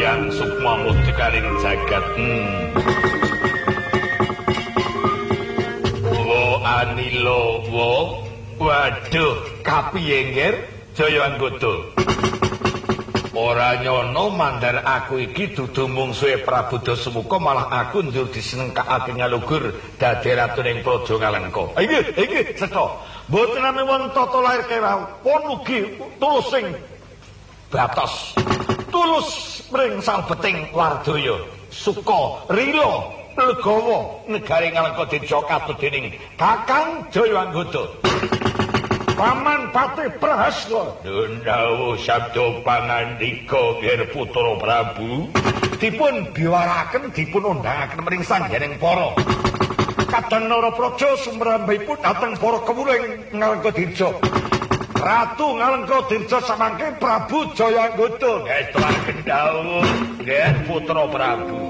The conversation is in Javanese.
Hyang Sukma Mudikaring jagat. Wo Anilo wo. Waduh, kapiye nggir Jaya Anggota? Ora nyono mandar aku iki dudu mungsuhe Prabu Dasamuka, malah aku njur disenengkake ngalugur dadi ratu ning Praja Ngalengka. Iki cetha. Mboten ame wong tata lair kewau, pun ugi tulus sing batos. Tulus mring salbeting Wardaya, suka rila legawa negari Ngalengka dija katut dening Kakang Jaya Anggota. Paman Patih Prahasna ndawuh sabda pangandika nggih Putra Prabu dipun biwaraken dipun undhangaken mring sanggening para kadang Narapraja sumrambahipun dhateng para kewuring Ngalengka Dirja. Ratu Ngalengka Dirja samangke Prabu Jaya Anggota. Nggih turaken dawuh nggih Putra Prabu.